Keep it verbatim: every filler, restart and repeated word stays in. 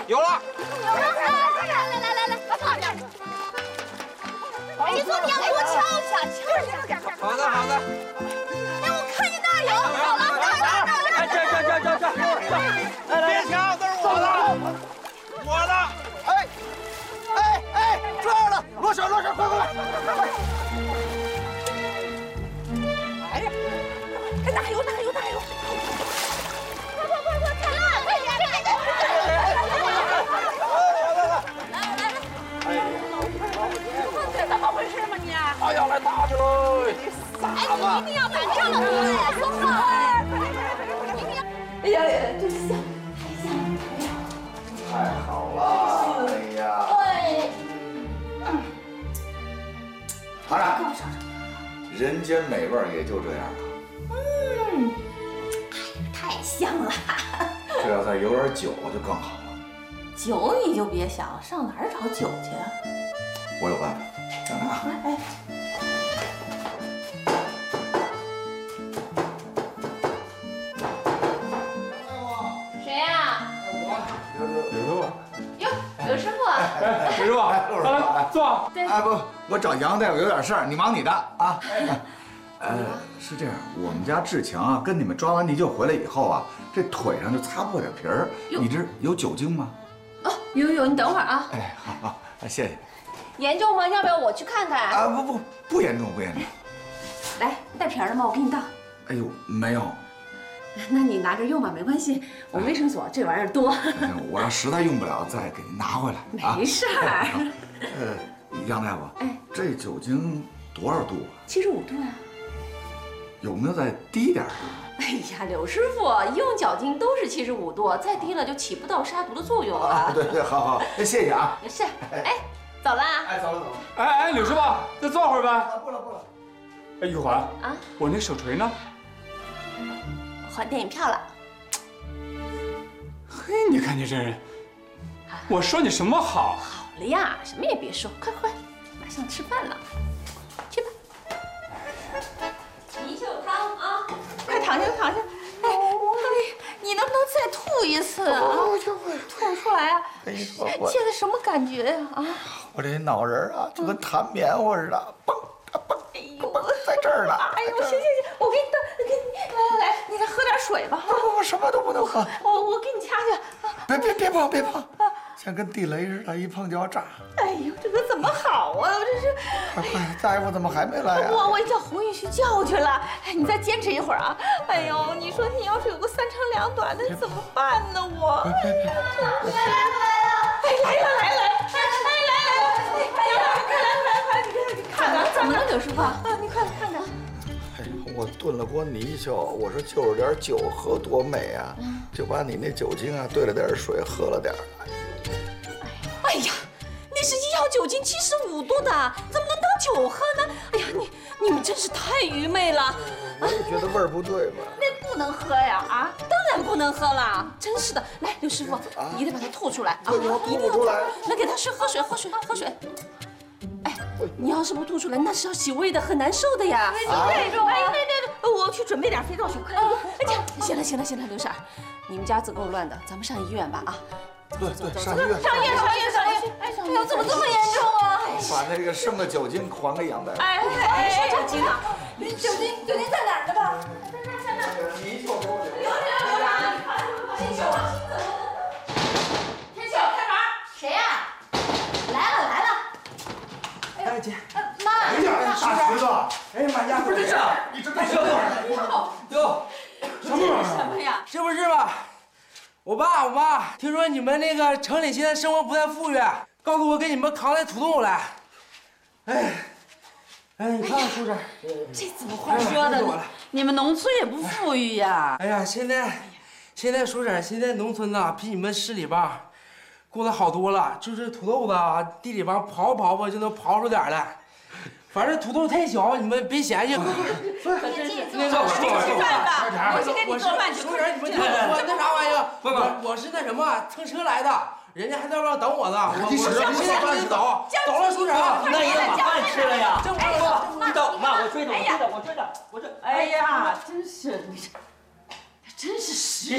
有了！ 有了！来来来来来，快放点。你说你要给我敲下，敲下。 好的好的。 哎，我看见那儿有，有了，有了，有了！ 哎，这这这这这，别抢，都是我的，我的！ 哎哎哎，这样了，落手落手，快快快！ 哎呀，哎哪有哪有哪有！快快快快，看那，快点快点！来来来！哎呀，这怎么回事嘛你？ 他要来打去喽！ 哎，你一定要摆这么多呀，松口！快点快点！一定要！哎呀呀，真香，太香了！ 太好了！哎呀！ 哎， 嗯，尝尝，人间美味也就这样了。 嗯，太香了！ 这要再有点酒就更好了。 酒你就别想，上哪儿找酒去啊？ 我有办法，尝尝啊！ 哎。谁呀？ 刘师傅。 哟，刘师傅。 哎，刘师傅，来坐。 对。 哎不，我找杨大夫有点事儿，你忙你的啊。呃，是这样，我们家志强啊，跟你们抓完地鹫回来以后啊，这腿上就擦破点皮儿。你这有酒精吗？ 哦，有有，你等会儿啊。 哎，好好，谢谢。 严重吗？要不要我去看看？ 啊，不不不严重，不严重。 来，带瓶了吗？我给你倒。 哎呦，没有。 那你拿着用吧，没关系。我卫生所这玩意儿多。 我要实在用不了，再给您拿回来。 没事儿。 呃，杨大夫， 哎， 这酒精多少度啊？ 七十五度啊。 有没有再低点儿的？ 哎呀，柳师傅，用酒精都是七十五度，再低了就起不到杀毒的作用了。 啊，对对，好好，那谢谢啊。 没事。哎，走了。 哎，走了走了。 哎哎，柳师傅，再坐会儿呗。 不了不了。 哎，玉环啊， 我那手锤呢？ 还电影票了。 嘿，你看你这人，我说你什么好？ 好了呀，什么也别说，快快，马上吃饭了，去吧。贻秀汤啊，快躺下躺下。哎哎，你能不能再吐一次啊？ 我就会吐出来啊！ 跟你说，我现在什么感觉呀？啊， 我这脑仁啊，就跟弹棉花似的，嘣啊嘣， 哎呦， 在这儿呢。 哎呦，行行行，我给你倒，给你来来来，你再喝点水吧。 不不不，什么都不能喝。 我我给你掐去。 别别别碰别碰，像跟地雷似的，一碰就要炸。 哎呦，这可怎么好啊？我这是。 快快，大夫怎么还没来呀？ 我我叫红玉去叫去了。哎，你再坚持一会儿啊！哎呦，你说你要是有个三长两短的怎么办呢？我。 别别别！ 来来来！哎，来了来了！哎哎来来来！哎呀，快来快来快来！你看你看看，怎么了，柳师傅？啊，你快来看看。 哎，我炖了锅泥鳅，我说就是点酒喝多美啊，就把你那酒精啊兑了点水喝了点儿。 哎呀，那是医药酒精七十五度的，怎么能当酒喝呢？哎呀，你你们真是太愚昧了。 我也觉得味儿不对嘛。 那不能喝呀！啊，当然不能喝了，真是的。来，刘师傅，你得把它吐出来啊！一定要吐来。来，给他水，喝水，喝水，喝水。哎，你要是不吐出来，那是要洗胃的，很难受的呀。对着我，哎，对对对，我去准备点肥皂水，快点。哎呀，行了行了行了，刘婶儿，你们家子够乱的，咱们上医院吧啊！ 对对，上医院。 上医院，上医院，上医院！哎呦，怎么这么严重啊？ 把那个剩的酒精还给杨大夫。 哎哎，酒精啊！酒精酒精在哪儿呢吧？在那在那。 泥鳅给我留。 刘刘刘刘，天秀，天秀，开门！谁呀？来了来了。 哎姐， 妈。 哎呀，大侄子！ 哎呀妈呀，不是这， 你这太小了。 哟， 什么什么呀？ 这不是吧？我爸我妈听说你们那个城里现在生活不太富裕，告诉我给你们扛来土豆来。哎，哎，你看看叔婶， 这怎么话说的呢？ 你们农村也不富裕呀。 哎呀，现在，现在叔婶，现在农村呐比你们市里边过得好多了，就是土豆子啊，地里边刨刨吧就能刨出点来。反正土豆太小，你们别嫌弃。那个叔婶吃饭吧，我去给你做饭去。 叔婶，你们听我那啥玩意儿？我我是那什么蹭车来的，人家还在外边等我呢。我我现在就得走，走了，叔婶。 那也把饭吃了呀？ 这我你等，妈，我追着，我追着，我追着，我追。哎呀，真是你这，真是实